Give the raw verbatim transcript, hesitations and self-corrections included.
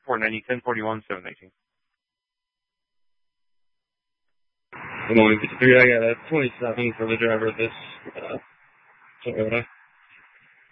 four ninety, ten forty-one, seven nineteen. Good morning, fifty-three. I got a twenty-seven for the driver of this uh, Toyota.